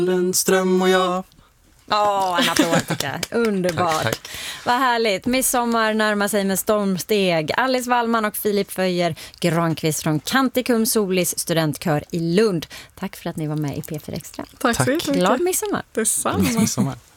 Ström och jag. En applåd tycker jag. Underbart. Tack. Vad härligt. Midsommar närmar sig med stormsteg. Alice Wallman och Filip Föjer Granqvist från Canticum Solis studentkör i Lund. Tack för att ni var med i P4 Extra. Tack så mycket. Glad midsommar. Detsamma. Glad midsommar.